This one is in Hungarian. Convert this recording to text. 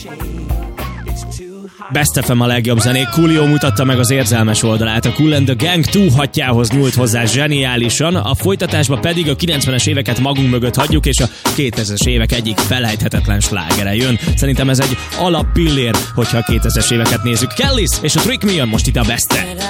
Best FM a legjobb zenék. Coolio mutatta meg az érzelmes oldalát. A Kool and the Gang túlhatjához nyúlt hozzá zseniálisan, a folytatásba pedig a 90-es éveket magunk mögött hagyjuk, és a 2000-es évek egyik felejthetetlen slágere jön. Szerintem ez egy alappillér, hogyha a 2000-es éveket nézzük. Kellys és a Trick Me jön most itt a Best-en.